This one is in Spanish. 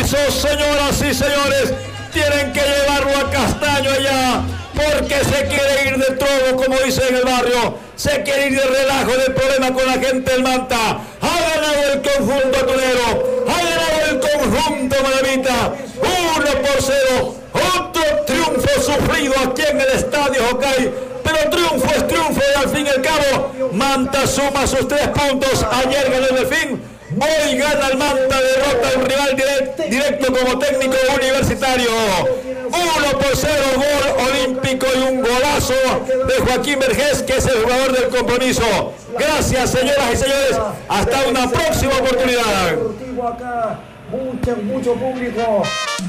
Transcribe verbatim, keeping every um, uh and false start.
compromiso, señoras y señores. Tienen que llevarlo a Castaño allá, porque se quiere ir de todo, como dice en el barrio. Se quiere ir de relajo, de problema con la gente del Manta. Ha ganado el conjunto atunero, ha ganado el conjunto manabita, uno por cero. Otro triunfo sufrido aquí en el estadio Jocay, pero triunfo es triunfo y al fin y al cabo Manta suma sus tres puntos. Ayer ganó el Delfín, hoy gana el Manta, derrota a un rival direct, directo como técnico universitario. Uno por cero, gol olímpico y un golazo de Joaquín Vergés, que es el jugador del compromiso. Gracias, señoras y señores, hasta una próxima oportunidad. Mucho, mucho público.